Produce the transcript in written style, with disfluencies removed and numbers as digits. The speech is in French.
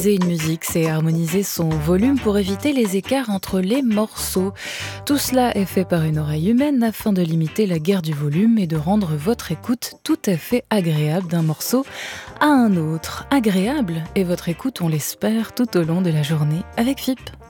Une musique, c'est harmoniser son volume pour éviter les écarts entre les morceaux. Tout cela est fait par une oreille humaine afin de limiter la guerre du volume et de rendre votre écoute tout à fait agréable d'un morceau à un autre. Agréable et votre écoute, on l'espère, tout au long de la journée avec FIP.